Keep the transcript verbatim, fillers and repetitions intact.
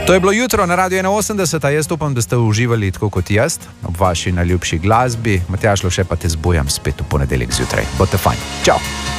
To je bilo jutro na Radio enainosemdeset, a jaz upam, da ste uživali tako kot jaz, ob vaši najljubši glasbi. Matjaž Lovše pa te zbujam spet v ponedeljek zjutraj. Bote fajn. Čau!